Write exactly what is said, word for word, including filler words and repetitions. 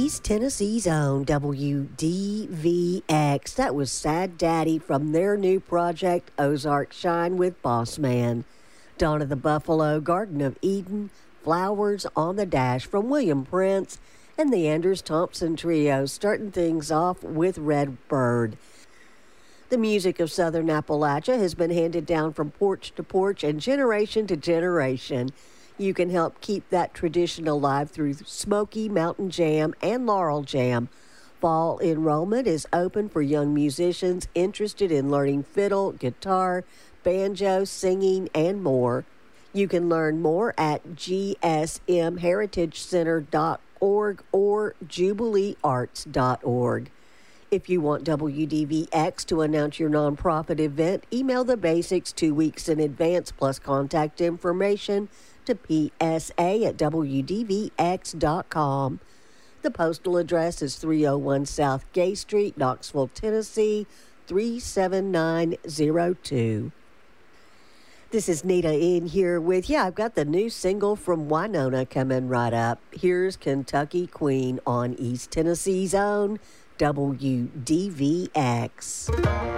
East Tennessee's own W D V X. That was Sad Daddy from their new project, Ozark Shine with Boss Man. Dawn of the Buffalo, Garden of Eden, Flowers on the Dash from William Prince, and the Anders Thompson Trio, starting things off with Red Bird. The music of Southern Appalachia has been handed down from porch to porch and generation to generation. You can help keep that tradition alive through Smoky Mountain Jam and Laurel Jam. Fall enrollment is open for young musicians interested in learning fiddle, guitar, banjo, singing, and more. You can learn more at g s m heritage center dot org or jubilee arts dot org. If you want W D V X to announce your nonprofit event, email the basics two weeks in advance plus contact information to p s a at w d v x dot com. The postal address is three oh one South Gay Street, Knoxville, Tennessee, three seven nine zero two. This is Nita in here with you. I've got the new single from Winona coming right up. Here's Kentucky Queen on East Tennessee's own W D V X.